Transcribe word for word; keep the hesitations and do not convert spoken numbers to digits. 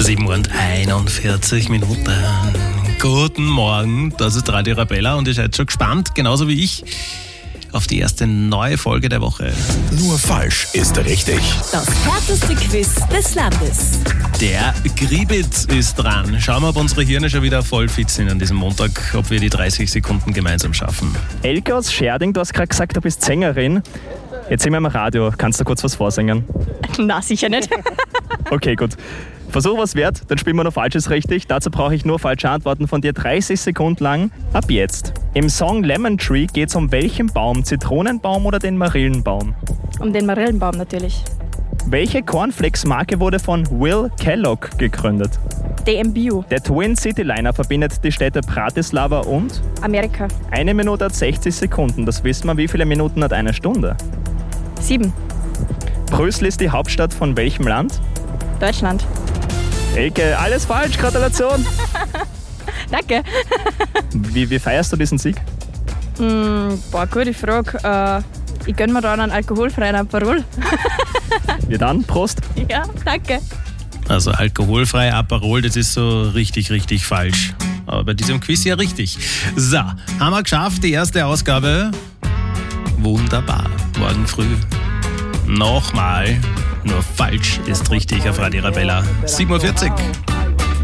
sieben Uhr und einundvierzig Minuten. Guten Morgen, das ist Radio Arabella und ihr seid schon gespannt, genauso wie ich, auf die erste neue Folge der Woche. Nur falsch ist richtig. Das härteste Quiz des Landes. Der Gribitz ist dran. Schauen wir, ob unsere Hirne schon wieder voll fit sind an diesem Montag, ob wir die dreißig Sekunden gemeinsam schaffen. Elke aus Scherding, du hast gerade gesagt, du bist Sängerin. Jetzt sind wir im Radio. Kannst du kurz was vorsingen? Na, sicher nicht. Okay, gut. Versuch was wert, dann spielen wir noch Falsches richtig. Dazu brauche ich nur falsche Antworten von dir dreißig Sekunden lang. Ab jetzt. Im Song Lemon Tree geht es um welchen Baum? Zitronenbaum oder den Marillenbaum? Um den Marillenbaum natürlich. Welche Cornflakes-Marke wurde von Will Kellogg gegründet? D M Bio. Der Twin City Liner verbindet die Städte Bratislava und? Amerika. Eine Minute hat sechzig Sekunden. Das wissen wir. Wie viele Minuten hat eine Stunde? Sieben. Brüssel ist die Hauptstadt von welchem Land? Deutschland. Elke, alles falsch. Gratulation. Danke. Wie, wie feierst du diesen Sieg? Mm, boah, gute Frage. Äh, ich gönn mir da einen alkoholfreien Aperol. Ja dann, Prost. Ja, danke. Also alkoholfrei Aperol, das ist so richtig, richtig falsch. Aber bei diesem Quiz ja richtig. So, haben wir geschafft, die erste Ausgabe. Wunderbar. Morgen früh nochmal. Nur falsch ist richtig auf Radio Arabella. sieben Uhr vierzig.